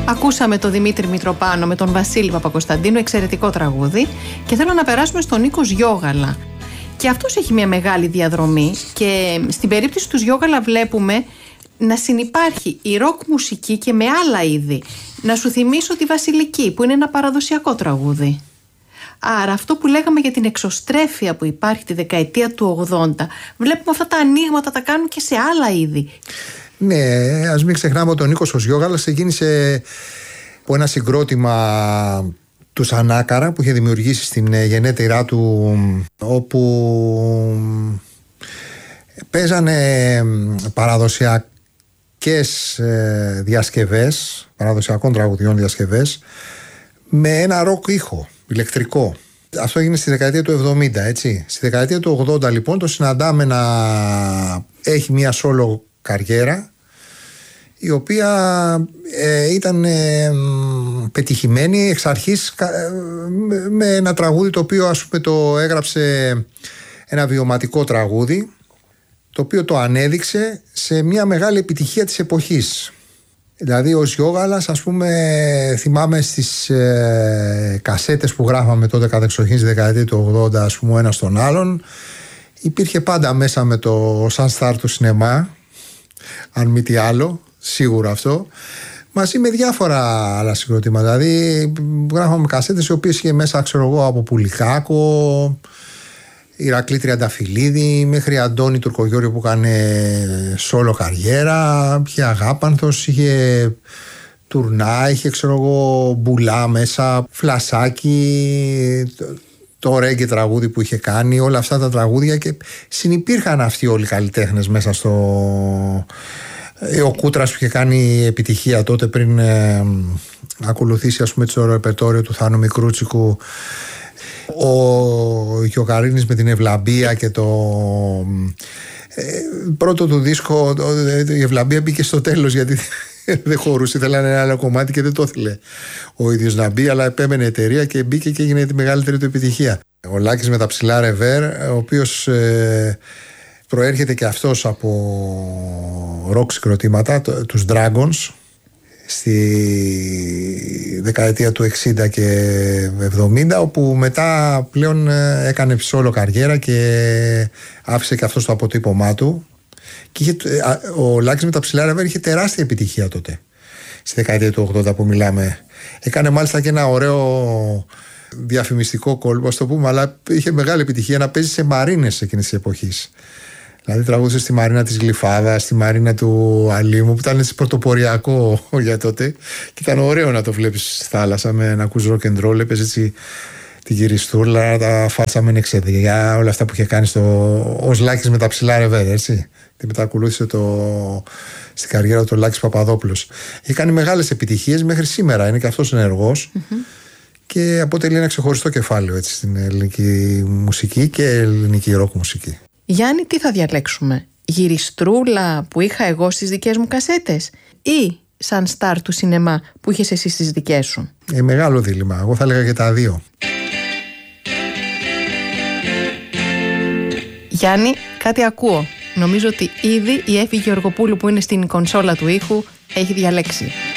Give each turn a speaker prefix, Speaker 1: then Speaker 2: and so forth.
Speaker 1: Ακούσαμε τον Δημήτρη Μητροπάνο με τον Βασίλη Παπακοσταντίνου, εξαιρετικό τραγούδι, και θέλω να περάσουμε στον Νίκο Γιώγαλα. Και αυτός έχει μια μεγάλη διαδρομή και στην περίπτωση του Γιώγαλα βλέπουμε να συνυπάρχει η ροκ μουσική και με άλλα είδη. Να σου θυμίσω τη Βασιλική, που είναι ένα παραδοσιακό τραγούδι. Άρα αυτό που λέγαμε για την εξωστρέφεια που υπάρχει τη δεκαετία του 80, βλέπουμε αυτά τα ανοίγματα τα κάνουν και σε άλλα είδη.
Speaker 2: Ναι, ας μην ξεχνάμε ότι ο Νίκος ο Γιώγαλας ξεκίνησε από ένα συγκρότημα του Σανάκαρα που είχε δημιουργήσει στην γενέτειρά του, όπου παίζανε παραδοσιακές διασκευές, παραδοσιακών τραγουδιών διασκευές, με ένα ροκ ήχο, ηλεκτρικό. Αυτό έγινε στη δεκαετία του 70, έτσι. Στη δεκαετία του 80 λοιπόν το συναντάμε να έχει μια solo καριέρα, η οποία ήταν πετυχημένη εξ αρχής με ένα τραγούδι το οποίο, ας πούμε, το έγραψε ένα βιωματικό τραγούδι, το οποίο το ανέδειξε σε μια μεγάλη επιτυχία της εποχής. Δηλαδή ο Γιώγαλας, ας πούμε, θυμάμαι στις κασέτες που γράφαμε τότε κατεξοχήν στη δεκαετία του 80, ας πούμε, ένα στον άλλον, υπήρχε πάντα μέσα με το σαν στάρ του σινεμά, αν μη τι άλλο, σίγουρα αυτό, μαζί με διάφορα άλλα συγκροτήματα. Δηλαδή γράφαμε κασέτες οι οποίες είχε μέσα, ξέρω εγώ, από Πουλικάκο, Ηρακλή Τριανταφυλλίδη, μέχρι Αντώνη Τουρκογιώργιο που έκανε σόλο καριέρα, είχε Αγάπανθος, είχε Τουρνά, είχε, ξέρω εγώ, Μπουλά μέσα, Φλασάκι, το ρέγγε τραγούδι που είχε κάνει, όλα αυτά τα τραγούδια, και συνυπήρχαν αυτοί όλοι οι καλλιτέχνες μέσα στο... Ο Κούτρας που είχε κάνει επιτυχία τότε πριν ακολουθήσει, ας πούμε, το ρεπερτόριο του Θάνου Μικρούτσικου, ο Γιωγαρίνης με την Ευλαμπία και το πρώτο του δίσκο, η Ευλαμπία μπήκε στο τέλος γιατί δεν χωρούσε, θέλανε ένα άλλο κομμάτι και δεν το ήθελε ο ίδιος να μπει, αλλά επέμενε εταιρεία και μπήκε και έγινε τη μεγαλύτερη του επιτυχία. Ο Λάκης με τα ψηλά ρεβέρ, ο οποίος προέρχεται και αυτός από ροκ συγκροτήματα, τους Dragons, στη δεκαετία του 60 και 70, όπου μετά πλέον έκανε solo καριέρα και άφησε και αυτό το αποτύπωμά του, και ο Λάκης με τα ψηλά ρεβέρ είχε τεράστια επιτυχία τότε, στη δεκαετία του 80 που μιλάμε. Έκανε μάλιστα και ένα ωραίο διαφημιστικό κόλπο, ας το πούμε, αλλά είχε μεγάλη επιτυχία να παίζει σε μαρίνες εκείνης της εποχής. Δηλαδή τραγούδισε στη μαρίνα της Γλυφάδας, στη μαρίνα του Αλήμου, που ήταν έτσι πρωτοποριακό για τότε, και ήταν ωραίο να το βλέπεις στη θάλασσα, να ακούς rock and roll, έπαιζε έτσι τη γυριστούλα, τα φάτσα με εξεδιά, όλα αυτά που είχε κάνει ως Λάκης με τα ψηλά ρεβέρ, έτσι. Και μετά ακολούθησε στην καριέρα του Λάκης Παπαδόπουλος. Είχε κάνει μεγάλες επιτυχίες μέχρι σήμερα, είναι και αυτός ενεργός, και αποτελεί ένα ξεχωριστό κεφάλαιο, έτσι, στην ελληνική μουσική και ελληνική ροκ μουσική.
Speaker 1: Γιάννη, τι θα διαλέξουμε? Γυριστρούλα που είχα εγώ στις δικές μου κασέτες, ή σαν στάρ του σινεμά που είχες εσύ στις δικές σου?
Speaker 2: Μεγάλο δίλημμα. Εγώ θα έλεγα και τα δύο.
Speaker 1: Γιάννη, κάτι ακούω. Νομίζω ότι ήδη η Εύη Γεωργοπούλου που είναι στην κονσόλα του ήχου έχει διαλέξει.